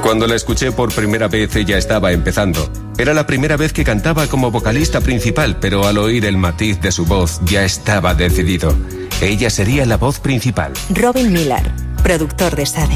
Cuando la escuché por primera vez, ella estaba empezando. Era la primera vez que cantaba como vocalista principal, pero al oír el matiz de su voz, ya estaba decidido. Ella sería la voz principal. Robin Millar, productor de Sade.